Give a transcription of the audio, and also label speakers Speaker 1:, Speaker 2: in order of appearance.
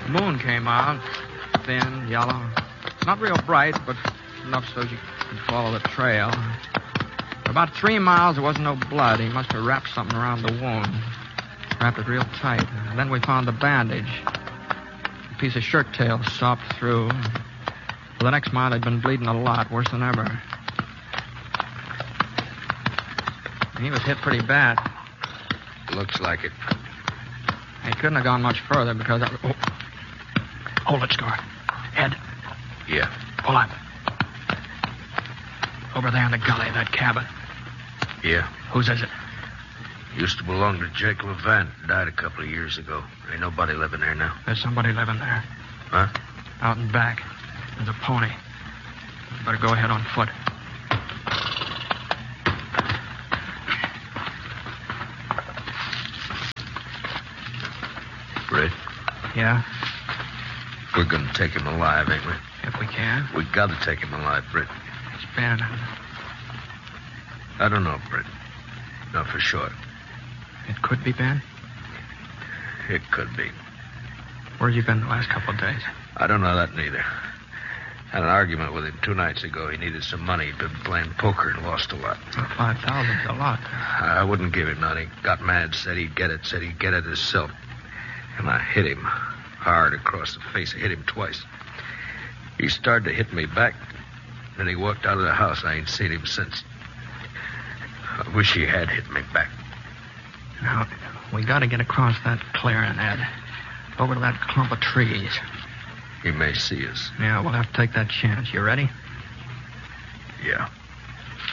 Speaker 1: The moon came out, thin, yellow. Not real bright, but enough so you could follow the trail. For about 3 miles, there wasn't no blood. He must have wrapped something around the wound. Wrapped it real tight. And then we found the bandage. A piece of shirt tail sopped through. For the next mile, he'd been bleeding a lot, worse than ever. He was hit pretty bad.
Speaker 2: Looks like it.
Speaker 1: He couldn't have gone much further because... Oh, let's go. Ed.
Speaker 2: Yeah.
Speaker 1: Pull up. Over there in the gully, that cabin.
Speaker 2: Yeah.
Speaker 1: Whose is it?
Speaker 2: Used to belong to Jake Levant. Died a couple of years ago. Ain't nobody living there now.
Speaker 1: There's somebody living there.
Speaker 2: Huh?
Speaker 1: Out and back. There's a pony. You better go ahead on foot.
Speaker 2: Red?
Speaker 1: Yeah?
Speaker 2: We're gonna take him alive, ain't we?
Speaker 1: If we can.
Speaker 2: We gotta take him alive, Britt.
Speaker 1: It's Ben.
Speaker 2: I don't know, Britt. Not for sure.
Speaker 1: It could be Ben?
Speaker 2: It could be.
Speaker 1: Where have you been the last couple of days?
Speaker 2: I don't know that neither. Had an argument with him 2 nights ago. He needed some money. He'd been playing poker and lost a lot.
Speaker 1: Well, 5,000's a lot.
Speaker 2: I wouldn't give him none. He got mad, said he'd get it himself. And I hit him hard across the face. I hit him twice. He started to hit me back. Then he walked out of the house. I ain't seen him since. I wish he had hit me back.
Speaker 1: Now, we got to get across that clearing, Ed. Over to that clump of trees.
Speaker 2: He may see us.
Speaker 1: Yeah, we'll have to take that chance. You ready?
Speaker 2: Yeah.